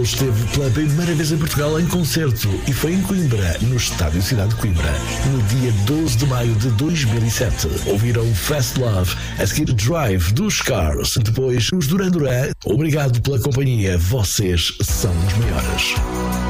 Esteve pela primeira vez em Portugal em concerto e foi em Coimbra, no Estádio Cidade de Coimbra, no dia 12 de maio de 2007. Ouviram Fast Love, a seguir Drive dos Cars, depois os Duran Duran. Obrigado pela companhia, vocês são os maiores.